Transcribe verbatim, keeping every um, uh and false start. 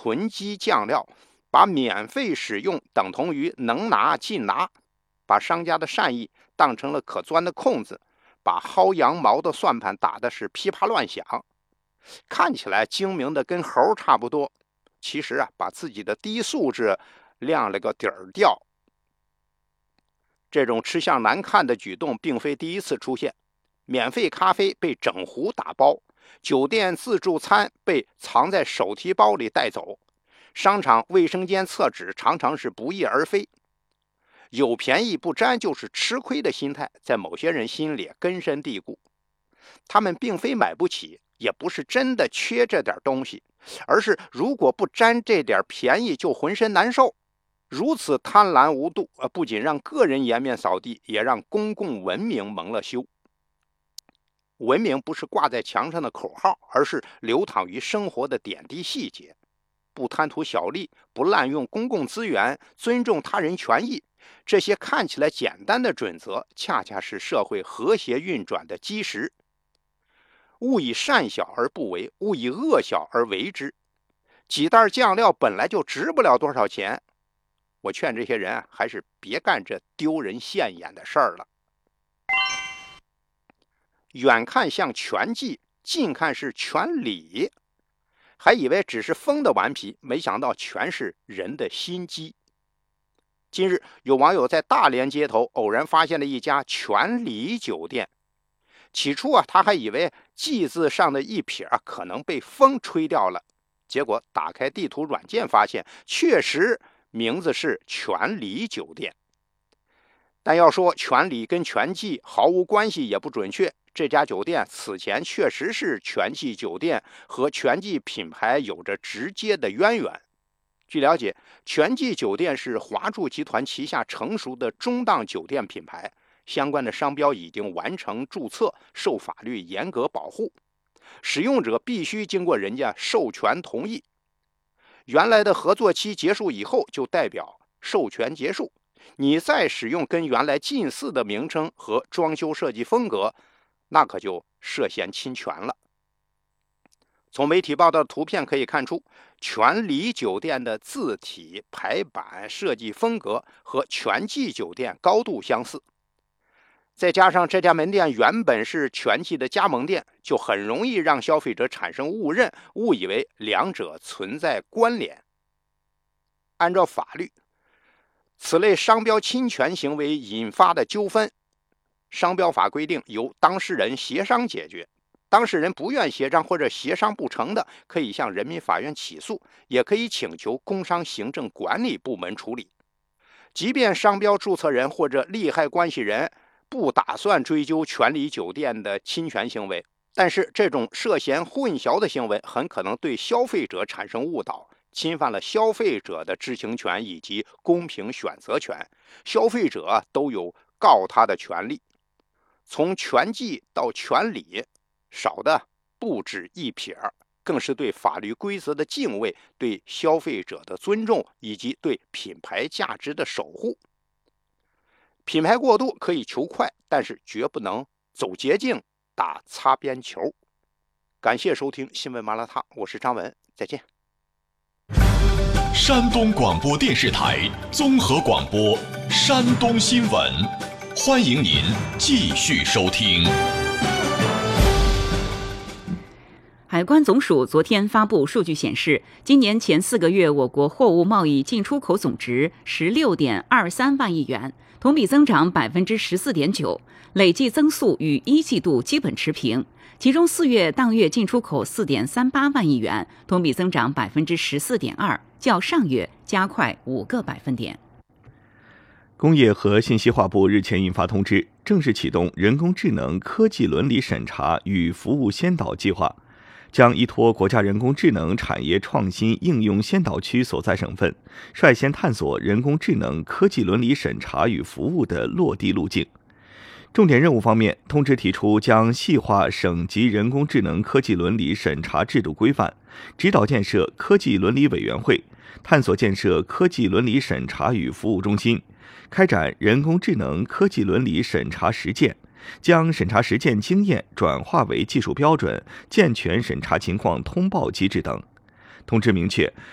囤积酱料，把免费使用等同于能拿尽拿，把商家的善意当成了可钻的空子，把薅羊毛的算盘打的是噼啪乱响，看起来精明的跟猴差不多，其实啊，把自己的低素质亮了个底儿掉。这种吃相难看的举动并非第一次出现，免费咖啡被整壶打包，酒店自助餐被藏在手提包里带走，商场卫生间厕纸常常是不翼而飞。有便宜不占就是吃亏的心态在某些人心里根深蒂固，他们并非买不起，也不是真的缺这点东西，而是如果不占这点便宜就浑身难受。如此贪婪无度，不仅让个人颜面扫地，也让公共文明蒙了羞。文明不是挂在墙上的口号，而是流淌于生活的点滴细节。不贪图小利，不滥用公共资源，尊重他人权益，这些看起来简单的准则，恰恰是社会和谐运转的基石。勿以善小而不为，勿以恶小而为之。几袋酱料本来就值不了多少钱，我劝这些人啊，还是别干这丢人现眼的事儿了。远看像拳技，近看是拳理，还以为只是风的顽皮，没想到全是人的心机。近日，有网友在大连街头偶然发现了一家拳理酒店。起初啊，他还以为“记”字上的一撇可能被风吹掉了，结果打开地图软件发现，确实名字是拳理酒店。但要说拳理跟拳技毫无关系也不准确，这家酒店此前确实是拳技酒店，和拳技品牌有着直接的渊源。据了解，拳技酒店是华住集团旗下成熟的中档酒店品牌，相关的商标已经完成注册，受法律严格保护，使用者必须经过人家授权同意。原来的合作期结束以后，就代表授权结束，你再使用跟原来近似的名称和装修设计风格，那可就涉嫌侵权了。从媒体报道的图片可以看出，拳理酒店的字体、排版、设计风格和拳技酒店高度相似，再加上这家门店原本是拳技的加盟店，就很容易让消费者产生误认，误以为两者存在关联。按照法律，此类商标侵权行为引发的纠纷，商标法规定由当事人协商解决。当事人不愿协商或者协商不成的，可以向人民法院起诉，也可以请求工商行政管理部门处理。即便商标注册人或者利害关系人不打算追究拳理酒店的侵权行为，但是这种涉嫌混淆的行为很可能对消费者产生误导，侵犯了消费者的知情权以及公平选择权，消费者都有告他的权利。从拳技到拳理，少的不止一撇，更是对法律规则的敬畏，对消费者的尊重，以及对品牌价值的守护。品牌过度可以求快，但是绝不能走捷径，打擦边球。感谢收听新闻麻辣烫，我是张文，再见。 山东广播电视台综合广播山东新闻，欢迎您继续收听。 海关总署昨天发布数据显示，今年前四个月我国货物贸易进出口总值十六点二三万亿元，同比增长百分之十四点九，累计增速与一季度基本持平。其中四月当月进出口四点三八万亿元，同比增长百分之十四点二，较上月加快五个百分点。 工业和信息化部日前印发通知，正式启动人工智能科技伦理审查与服务先导计划，将依托国家人工智能产业创新应用先导区所在省份，率先探索人工智能科技伦理审查与服务的落地路径。重点任务方面，通知提出将细化省级人工智能科技伦理审查制度规范，指导建设科技伦理委员会，探索建设科技伦理审查与服务中心，开展人工智能科技伦理审查实践，将审查实践经验转化为技术标准，健全审查情况通报机制等。通知明确，